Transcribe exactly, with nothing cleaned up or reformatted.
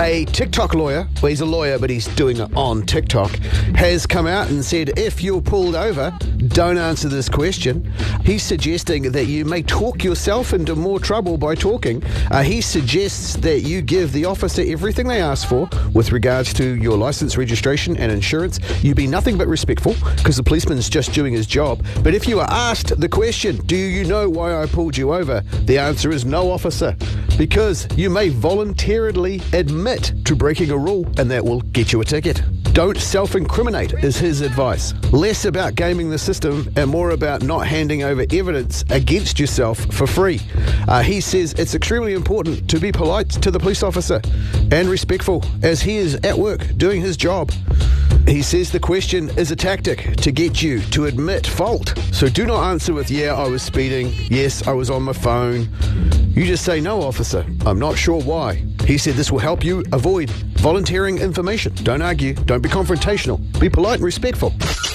A TikTok lawyer, well, he's a lawyer, but he's doing it on TikTok, has come out and said, if you're pulled over, don't answer this question. He's suggesting that you may talk yourself into more trouble by talking. Uh, he suggests that you give the officer everything they ask for with regards to your license, registration and insurance. You be nothing but respectful because the policeman's just doing his job. But if you are asked the question, do you know why I pulled you over? The answer is no, officer, because you may voluntarily admit to breaking a rule and that will get you a ticket. Don't self-incriminate is his advice. Less about gaming the system and more about not handing over evidence against yourself for free. Uh, he says it's extremely important to be polite to the police officer and respectful as he is at work doing his job. He says the question is a tactic to get you to admit fault. So do not answer with, yeah, I was speeding. Yes, I was on my phone. You just say, no, officer, I'm not sure why. He said this will help you avoid volunteering information. Don't argue. Don't be confrontational. Be polite and respectful.